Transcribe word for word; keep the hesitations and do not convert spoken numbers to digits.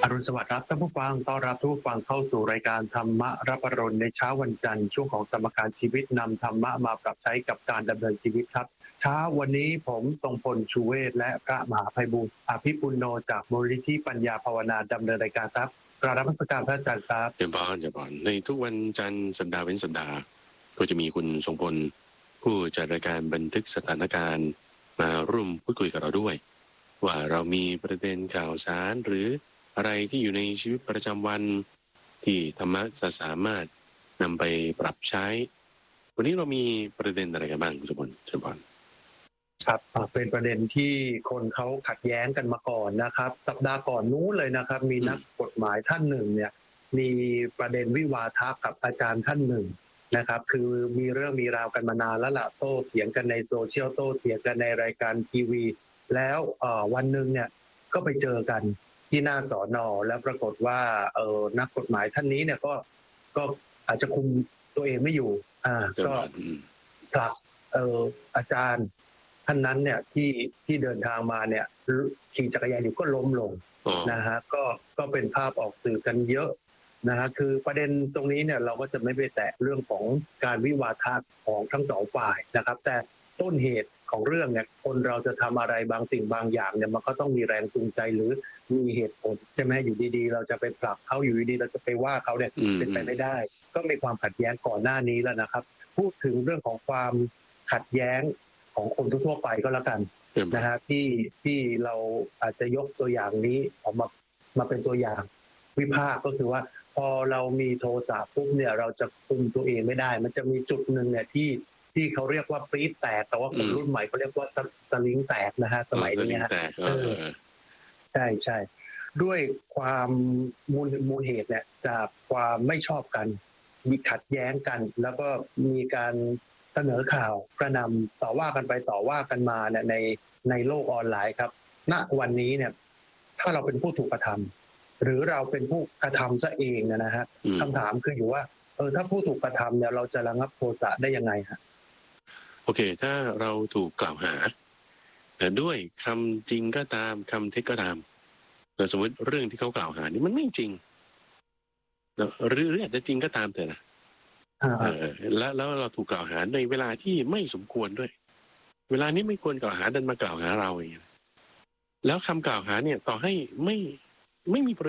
อรุณสวัสดิ์ครับท่านผู้ฟังต้อนรับทุกผู้ฟังเข้าสู่รายการธรรมะรับอรุณในเช้าวันจันทร์ช่วงของสมการชีวิตนำธรรมะมาปรับใช้กับการดำเนินชีวิตครับเช้าวันนี้ผมทรงพลชูเวศและพระมหาไพบูลย์อภิปุณโญจากมูลนิธิปัญญาภาวนาดำเนินรายการครับกราบนมัสการพระอาจารย์ครับเจริญพรเจริญพรในทุกวันจันทร์สัปดาห์เว้นสัปดาห์ก็จะมีคุณทรงพลผู้จัดรายการบันทึกสถานการณ์มาร่วมพูดคุยกับเราด้วยว่าเรามีประเด็นข่าวสารหรืออะไรที่อยู่ในชีวิตประจำวันที่ธรรมะจะสามารถนำไปปรับใช้วันนี้เรามีประเด็นอะไรกันบ้างคุณทรงพลเจริญพรครับเป็นประเด็นที่คนเขาขัดแย้งกันมาก่อนนะครับสัปดาห์ก่อนนู้นเลยนะครับมีนักกฎหมายท่านหนึ่งเนี่ยมีประเด็นวิวาทะกับอาจารย์ท่านหนึ่งนะครับคือมีเรื่องมีราวกันมานานแล้วล่ะโต้เถียงกันในโซเชียลโต้เถียงกันในรายการทีวีแล้ววันหนึ่งเนี่ยก็ไปเจอกันที่หน้าสอนอแล้วปรากฏว่าเออนักกฎหมายท่านนี้เนี่ยก็ก็อาจจะคุมตัวเองไม่อยู่อ่าก็ผลักเอออาจารย์ท่านนั้นเนี่ยที่ที่เดินทางมาเนี่ยขี่จักรยานอยู่ก็ล้มลงนะฮะก็ก็เป็นภาพออกสื่อกันเยอะนะฮะคือประเด็นตรงนี้เนี่ยเราก็จะไม่ไปแตะเรื่องของการวิวาทะของทั้งสองฝ่ายนะครับแต่ต้นเหตุของเรื่องเนี่ยคนเราจะทำอะไรบางสิ่งบางอย่างเนี่ยมันก็ต้องมีแรงจูงใจหรือมีเหตุผลใช่ไหมอยู่ดีๆเราจะไปปรับเขาอยู่ดีๆเราจะไปว่าเขาเนี่ยเป็นไปไม่ได้ก็มีความขัดแย้งก่อนหน้านี้แล้วนะครับพูดถึงเรื่องของความขัดแย้งของคนทั่วไปก็แล้วกันนะฮะที่ที่เราอาจจะยกตัวอย่างนี้ออกมามาเป็นตัวอย่างวิพากษ์ก็คือว่าพอเรามีโทสะปุ๊บเนี่ยเราจะคุมตัวเองไม่ได้มันจะมีจุดหนึ่งเนี่ยที่ที่เขาเรียกว่าปี๊ดแตกแต่ว่าคนรุ่นใหม่เขาเรียกว่าสลิงแตกนะฮะสมัยนี้ฮะใช่ใช่ด้วยความมูลมูลเหตุเนี่ยจากความไม่ชอบกันมีขัดแย้งกันแล้วก็มีการเสนอข่าวกระนำต่อว่ากันไปต่อว่ากันมาเนี่ยในในโลกออนไลน์ครับณวันนี้เนี่ยถ้าเราเป็นผู้ถูกกระทำหรือเราเป็นผู้กระทำซะเองนะฮะคำถามคืออยู่ว่าเออถ้าผู้ถูกกระทำเนี่ยเราจะระงับโทสะได้ยังไงฮะโอเคถ้าเราถูกกล่าวหาแต่ด้วยคำจริงก็ตามคำเท็จก็ตามแต่สมมติเรื่องที่เขากล่าวหานี่มันไม่จริงหรืออาจจะจริงก็ตามเถอะนะแล้วแล้วเราถูกกล่าวหาในเวลาที่ไม่สมควรด้วยเวลานี้ไม่ควรกล่าวหาดันมากล่าวหาเราอย่างนี้แล้วคำกล่าวหาเนี่ยต่อให้ไม่ไม่มี